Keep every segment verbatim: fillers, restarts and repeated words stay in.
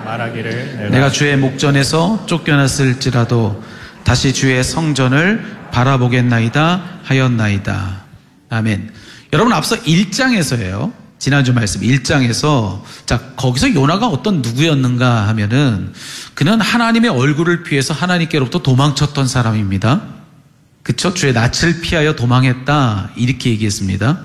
말하기를 내가, 내가 주의 목전에서 쫓겨났을지라도 다시 주의 성전을 바라보겠나이다 하였나이다. 아멘. 여러분, 앞서 일 장에서예요. 지난주 말씀 일 장에서, 자, 거기서 요나가 어떤 누구였는가 하면은 그는 하나님의 얼굴을 피해서 하나님께로부터 도망쳤던 사람입니다. 그쵸? 주의 낯을 피하여 도망했다, 이렇게 얘기했습니다.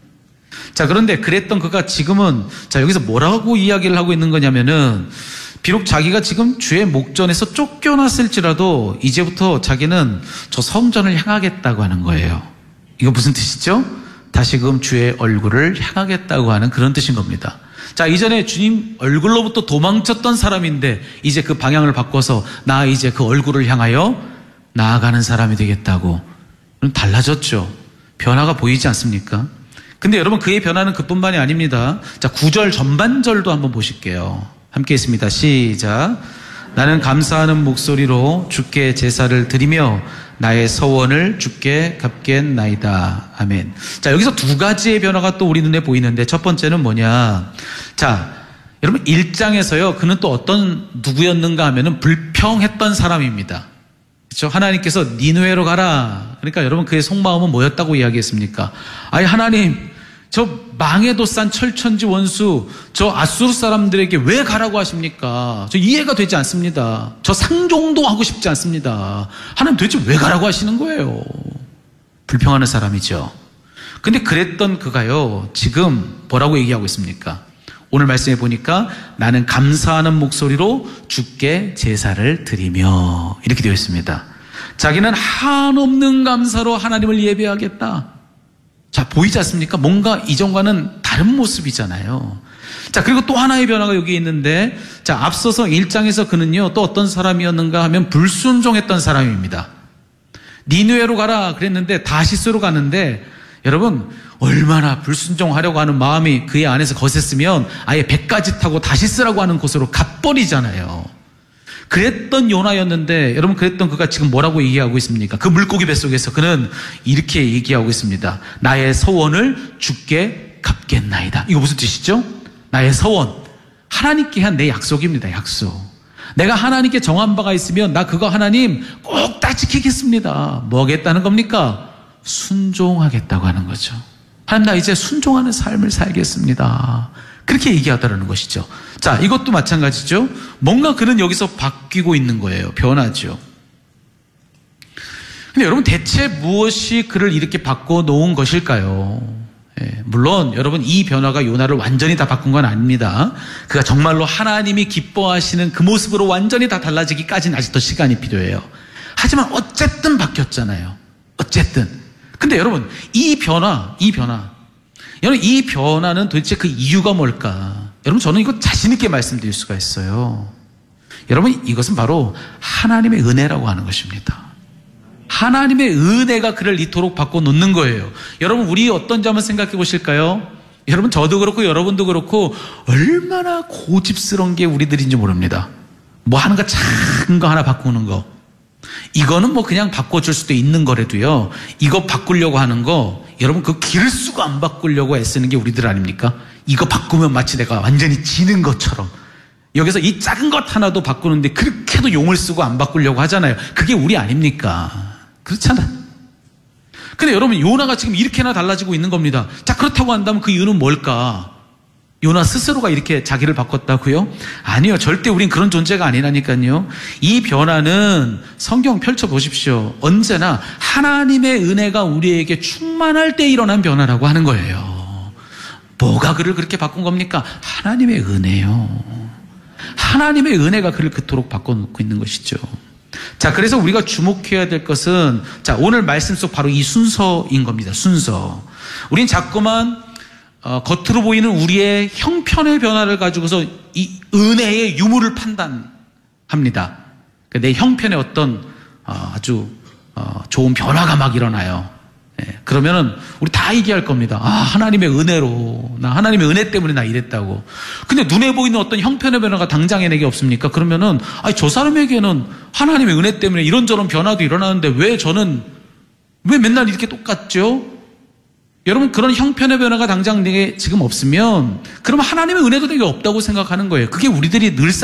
자, 그런데 그랬던 그가 지금은, 자, 여기서 뭐라고 이야기를 하고 있는 거냐면은, 비록 자기가 지금 주의 목전에서 쫓겨났을지라도 이제부터 자기는 저 성전을 향하겠다고 하는 거예요. 이거 무슨 뜻이죠? 다시금 주의 얼굴을 향하겠다고 하는 그런 뜻인 겁니다. 자, 이전에 주님 얼굴로부터 도망쳤던 사람인데 이제 그 방향을 바꿔서 나 이제 그 얼굴을 향하여 나아가는 사람이 되겠다고. 그럼 달라졌죠. 변화가 보이지 않습니까? 근데 여러분, 그의 변화는 그뿐만이 아닙니다. 자, 구 절 전반절도 한번 보실게요. 함께 있습니다. 시작. 나는 감사하는 목소리로 주께 제사를 드리며 나의 서원을 주께 갚겠나이다. 아멘. 자, 여기서 두 가지의 변화가 또 우리 눈에 보이는데, 첫 번째는 뭐냐. 자, 여러분, 일 장에서요, 그는 또 어떤 누구였는가 하면은 불평했던 사람입니다. 그렇죠? 하나님께서 니느웨로 가라. 그러니까 여러분, 그의 속마음은 뭐였다고 이야기했습니까? 아니, 하나님, 저 망에도 싼 철천지 원수, 저 아수르 사람들에게 왜 가라고 하십니까? 저 이해가 되지 않습니다. 저 상종도 하고 싶지 않습니다. 하나님, 도대체 왜 가라고 하시는 거예요? 불평하는 사람이죠. 근데 그랬던 그가요, 지금 뭐라고 얘기하고 있습니까? 오늘 말씀해 보니까 나는 감사하는 목소리로 주께 제사를 드리며, 이렇게 되어 있습니다. 자기는 한없는 감사로 하나님을 예배하겠다. 자, 보이지 않습니까? 뭔가 이전과는 다른 모습이잖아요. 자, 그리고 또 하나의 변화가 여기 있는데, 자, 앞서서 일 장에서 그는요, 또 어떤 사람이었는가 하면 불순종했던 사람입니다. 니느웨로 가라 그랬는데 다시스로 가는데, 여러분, 얼마나 불순종하려고 하는 마음이 그의 안에서 거셌으면 아예 배까지 타고 다시스라고 하는 곳으로 가버리잖아요. 그랬던 요나였는데, 여러분, 그랬던 그가 지금 뭐라고 얘기하고 있습니까? 그 물고기 뱃속에서 그는 이렇게 얘기하고 있습니다. 나의 서원을 주께 갚겠나이다. 이거 무슨 뜻이죠? 나의 서원, 하나님께 한 내 약속입니다. 약속. 내가 하나님께 정한 바가 있으면 나 그거 하나님 꼭 다 지키겠습니다. 뭐 하겠다는 겁니까? 순종하겠다고 하는 거죠. 하나님, 나 이제 순종하는 삶을 살겠습니다. 그렇게 얘기하더라는 것이죠. 자, 이것도 마찬가지죠. 뭔가 그는 여기서 바뀌고 있는 거예요. 변하죠. 근데 여러분, 대체 무엇이 그를 이렇게 바꿔놓은 것일까요? 예, 물론 여러분, 이 변화가 요나를 완전히 다 바꾼 건 아닙니다. 그가 정말로 하나님이 기뻐하시는 그 모습으로 완전히 다 달라지기까지는 아직 더 시간이 필요해요. 하지만 어쨌든 바뀌었잖아요. 어쨌든. 근데 여러분, 이 변화, 이 변화, 여러분, 이 변화는 도대체 그 이유가 뭘까? 여러분, 저는 이거 자신 있게 말씀드릴 수가 있어요. 여러분, 이것은 바로 하나님의 은혜라고 하는 것입니다. 하나님의 은혜가 그를 이토록 바꿔놓는 거예요. 여러분, 우리 어떤지 한번 생각해 보실까요? 여러분, 저도 그렇고 여러분도 그렇고 얼마나 고집스러운 게 우리들인지 모릅니다. 뭐 하는 거 작은 거 하나 바꾸는 거, 이거는 뭐 그냥 바꿔줄 수도 있는 거라도요, 이거 바꾸려고 하는 거, 여러분, 그 길을 쓰고 안 바꾸려고 애쓰는 게 우리들 아닙니까? 이거 바꾸면 마치 내가 완전히 지는 것처럼. 여기서 이 작은 것 하나도 바꾸는데 그렇게도 용을 쓰고 안 바꾸려고 하잖아요. 그게 우리 아닙니까? 그렇잖아. 근데 여러분, 요나가 지금 이렇게나 달라지고 있는 겁니다. 자, 그렇다고 한다면 그 이유는 뭘까? 요나 스스로가 이렇게 자기를 바꿨다고요? 아니요, 절대 우린 그런 존재가 아니라니까요. 이 변화는 성경 펼쳐보십시오. 언제나 하나님의 은혜가 우리에게 충만할 때 일어난 변화라고 하는 거예요. 뭐가 그를 그렇게 바꾼 겁니까? 하나님의 은혜요. 하나님의 은혜가 그를 그토록 바꿔놓고 있는 것이죠. 자, 그래서 우리가 주목해야 될 것은, 자, 오늘 말씀 속 바로 이 순서인 겁니다. 순서. 우린 자꾸만 어, 겉으로 보이는 우리의 형편의 변화를 가지고서 이 은혜의 유무를 판단합니다. 내 형편에 어떤 어, 아주 어, 좋은 변화가 막 일어나요. 네, 그러면은 우리 다 얘기할 겁니다. 아, 하나님의 은혜로, 나 하나님의 은혜 때문에 나 이랬다고. 근데 눈에 보이는 어떤 형편의 변화가 당장에 내게 없습니까? 그러면은 아니, 저 사람에게는 하나님의 은혜 때문에 이런저런 변화도 일어나는데 왜 저는 왜 맨날 이렇게 똑같죠? 여러분, 그런 형편의 변화가 당장 내게 지금 없으면 그러면 하나님의 은혜도 내게 없다고 생각하는 거예요. 그게 우리들이 늘